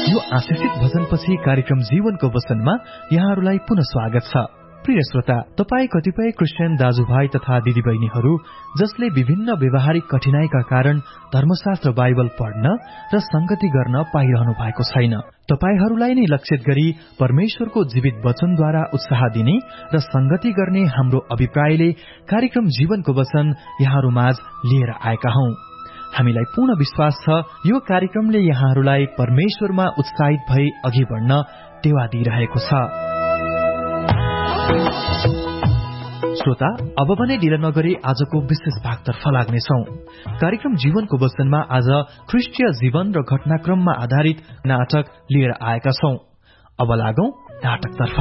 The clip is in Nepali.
यो आशिषित भजनपछि कार्यक्रम जीवनको वचनमा यहाँहरूलाई पुनः स्वागत छ। प्रिय श्रोता, तपाई कतिपय क्रिस्चियन दाजुभाइ तथा दिदीबहिनीहरू जसले विभिन्न व्यवहारिक कठिनाईका कारण धर्मशास्त्र बाइबल पढ्न र संगति गर्न पाइरहनु भएको छैन। तपाईहरूलाई नै लक्षित गरी परमेश्वरको जीवित वचनद्वारा उत्साह दिने र संगति गर्ने हाम्रो अभिप्रायले कार्यक्रम जीवनको वचन यहाँहरू माझ लिएर आएका हौं। हामीलाई पूर्ण विश्वास छ यो कार्यक्रमले यहाँहरूलाई परमेश्वरमा उत्साहित भई अघि बढ्न टेवा दिइरहेको छ। श्रोता, अब भने ढिला नगरी आजको विशेष भागतर्फ लाग्नेछौं। कार्यक्रम जीवनको वचनमा आज ख्रिस्टीय जीवन र घटनाक्रममा आधारित नाटक लिएर आएका छौं। अब लागौं नाटकतर्फ।